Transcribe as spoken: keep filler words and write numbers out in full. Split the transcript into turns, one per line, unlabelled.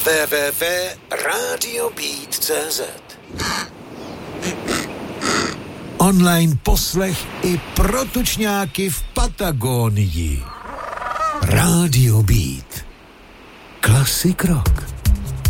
w w w tečka radio beat tečka cé zet. Online poslech i pro tučňáky v Patagónii. Radio Beat. Classic rock.